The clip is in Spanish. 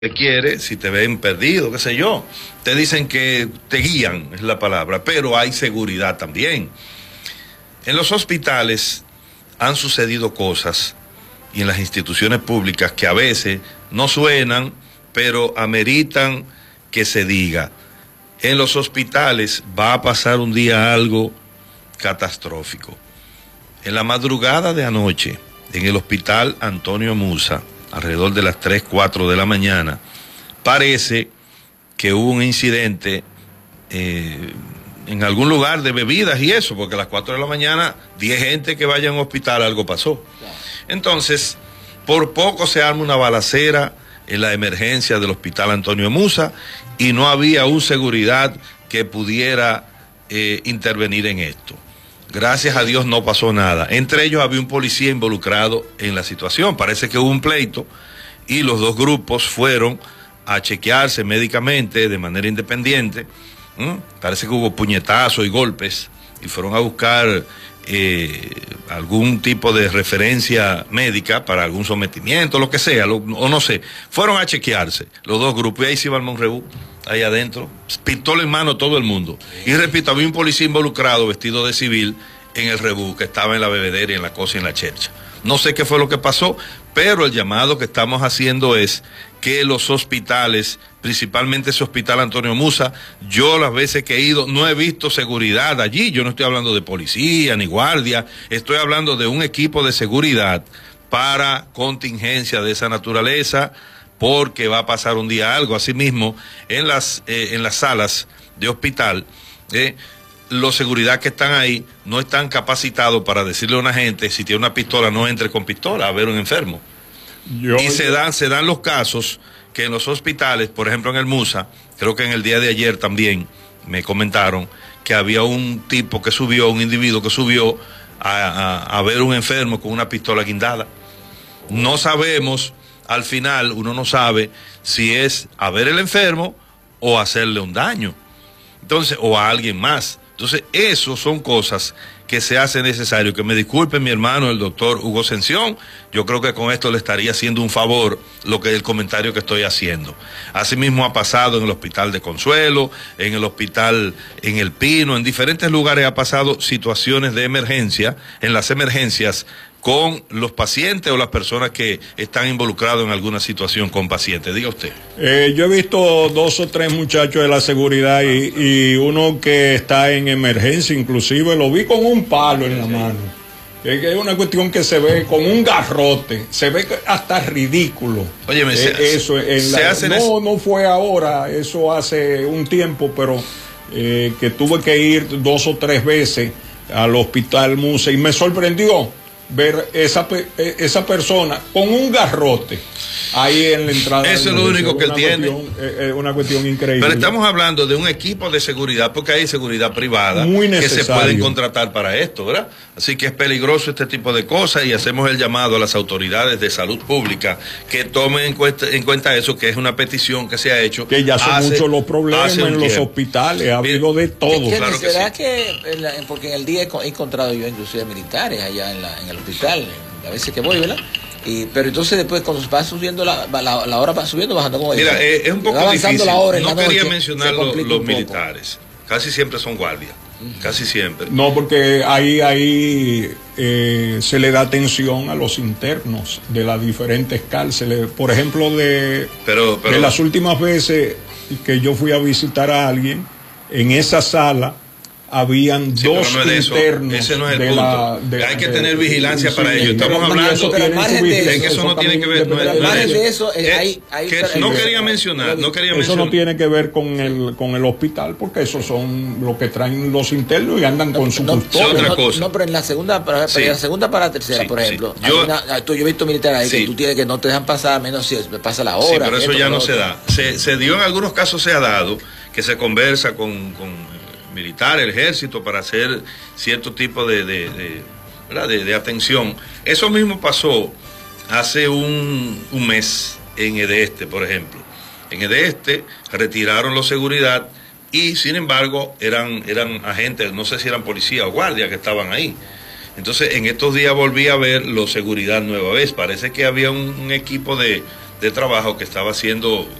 te quiere, si te ven perdido, qué sé yo. Te dicen que te guían, es la palabra, pero hay seguridad también. En los hospitales han sucedido cosas y en las instituciones públicas que a veces no suenan, pero ameritan que se diga. En los hospitales va a pasar un día algo catastrófico. En la madrugada de anoche, en el hospital Antonio Musa, alrededor de las 3, 4 de la mañana, parece que hubo un incidente en algún lugar de bebidas y eso, porque a las 4 de la mañana, 10 gente que vaya a un hospital, algo pasó. Entonces, por poco se arma una balacera en la emergencia del hospital Antonio Musa y no había un seguridad que pudiera intervenir en esto. Gracias a Dios no pasó nada. Entre ellos había un policía involucrado en la situación. Parece que hubo un pleito y los dos grupos fueron a chequearse médicamente de manera independiente. Parece que hubo puñetazos y golpes y fueron a buscar algún tipo de referencia médica para algún sometimiento, lo que sea, o no sé. Fueron a chequearse los dos grupos y ahí se iba al Monrebú, ahí adentro, pistola en mano todo el mundo. Y repito, había un policía involucrado vestido de civil en el Rebú, que estaba en la bebedera y en la cosa y en la chercha. No sé qué fue lo que pasó, pero el llamado que estamos haciendo es que los hospitales, principalmente ese hospital Antonio Musa, yo las veces que he ido no he visto seguridad allí. Yo no estoy hablando de policía ni guardia, estoy hablando de un equipo de seguridad para contingencia de esa naturaleza, porque va a pasar un día algo. Asimismo, en las salas de hospital, los seguridad que están ahí no están capacitados para decirle a una gente, si tiene una pistola, no entre con pistola a ver un enfermo. Y se dan los casos que en los hospitales, por ejemplo en el Musa, creo que en el día de ayer también me comentaron que había un tipo que subió, un individuo que subió a ver un enfermo con una pistola guindada. No sabemos, al final uno no sabe si es a ver el enfermo o hacerle un daño, entonces, o a alguien más. Entonces, eso son cosas que se hace necesario. Que me disculpe mi hermano, el doctor Hugo Sención, yo creo que con esto le estaría haciendo un favor lo que es el comentario que estoy haciendo. Asimismo ha pasado en el hospital de Consuelo, en el hospital en El Pino, en diferentes lugares ha pasado situaciones de emergencia, en las emergencias con los pacientes o las personas que están involucrados en alguna situación con pacientes. Diga usted. Yo he visto 2 o 3 muchachos de la seguridad y uno que está en emergencia, inclusive lo vi con un palo en la mano. Es una cuestión que se ve con un garrote, se ve hasta ridículo. Óyeme, no fue ahora, eso hace un tiempo, pero que tuve que ir 2 o 3 veces al hospital Musa y me sorprendió ver esa persona con un garrote ahí en la entrada. Eso es lo único que él tiene. Es una cuestión increíble. Pero estamos hablando de un equipo de seguridad, porque hay seguridad privada que se pueden contratar para esto, ¿verdad? Así que es peligroso este tipo de cosas y hacemos el llamado a las autoridades de salud pública que tomen en cuenta eso, que es una petición que se ha hecho. Que ya son muchos los problemas en los hospitales, ha habido de todo. Claro que ¿será que porque en el día he encontrado yo inclusive militares allá en el hospital, a veces que voy, ¿verdad? Pero entonces después cuando va subiendo la hora va subiendo, bajando como mira, es un poco difícil. La hora no quería mencionar los militares, casi siempre son guardias, casi siempre. No, porque ahí se le da atención a los internos de las diferentes cárceles. Por ejemplo, de las últimas veces que yo fui a visitar a alguien, en esa sala habían 2 internos. Ese no es el punto. Hay que tener vigilancia para ello. Estamos hablando de que eso no tiene que ver. No quería mencionar. Eso no tiene que ver con el hospital, porque esos son los que traen los internos y andan con su custodia. No, pero en la segunda, para la tercera, por ejemplo, yo he visto militares ahí que tú tienes que no te dejan pasar, menos si pasa la hora. Sí, pero eso ya no se da. Se dio en algunos casos, se ha dado que se conversa con militar, el ejército, para hacer cierto tipo de atención. Eso mismo pasó hace un mes en Edeste, por ejemplo. En Edeste retiraron la seguridad y sin embargo eran agentes, no sé si eran policía o guardia que estaban ahí. Entonces en estos días volví a ver la seguridad nueva vez. Parece que había un equipo de de trabajo que estaba haciendo